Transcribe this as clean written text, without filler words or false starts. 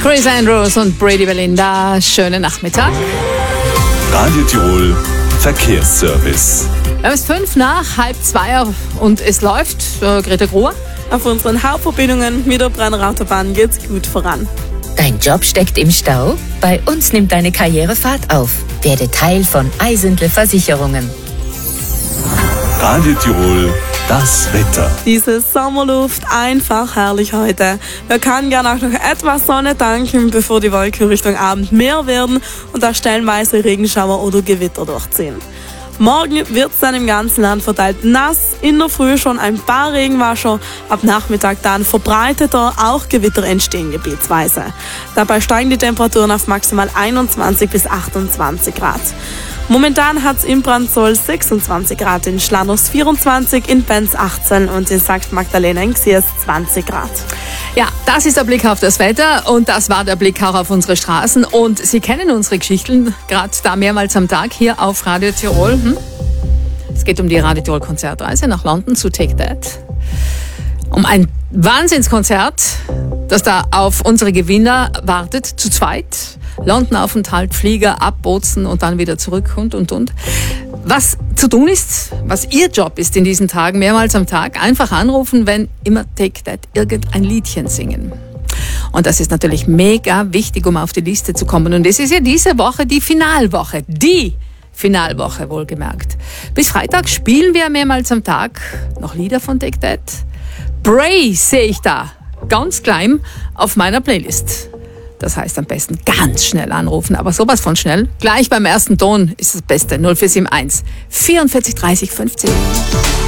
Chris Andrews und Brady Belinda, schönen Nachmittag. Radio Tirol Verkehrsservice. Wir haben es 1:05 und es läuft. Greta Gruhr. Auf unseren Hauptverbindungen mit der Brenner Autobahn geht's gut voran. Dein Job steckt im Stau? Bei uns nimmt deine Karriere Fahrt auf. Werde Teil von Eisentle Versicherungen. Radio Tirol, das Wetter. Diese Sommerluft, einfach herrlich heute. Wir können gerne auch noch etwas Sonne tanken, bevor die Wolken Richtung Abend mehr werden und da stellenweise Regenschauer oder Gewitter durchziehen. Morgen wird es dann im ganzen Land verteilt nass, in der Früh schon ein paar Regenwasser, ab Nachmittag dann verbreiteter, auch Gewitter entstehen gebietsweise. Dabei steigen die Temperaturen auf maximal 21 bis 28 Grad. Momentan hat es in Brandsoll 26 Grad, in Schlanners 24, in Benz 18 und in St. Magdalena in Xiers 20 Grad. Ja, das ist der Blick auf das Wetter und das war der Blick auch auf unsere Straßen. Und Sie kennen unsere Geschichten, gerade da mehrmals am Tag hier auf Radio Tirol. Es geht um die Radio Tirol Konzertreise nach London zu Take That. Um ein Wahnsinnskonzert, das da auf unsere Gewinner wartet, zu zweit. London-Aufenthalt, Flieger, abbozen und dann wieder zurück und. Was zu tun ist, was Ihr Job ist in diesen Tagen, mehrmals am Tag, einfach anrufen, wenn immer Take That irgendein Liedchen singen. Und das ist natürlich mega wichtig, um auf die Liste zu kommen. Und es ist ja diese Woche die Finalwoche, wohlgemerkt. Bis Freitag spielen wir mehrmals am Tag noch Lieder von Take That. Bray sehe ich da, ganz klein auf meiner Playlist. Das heißt, am besten ganz schnell anrufen, aber sowas von schnell. Gleich beim ersten Ton ist das Beste. 0471 44 30 15.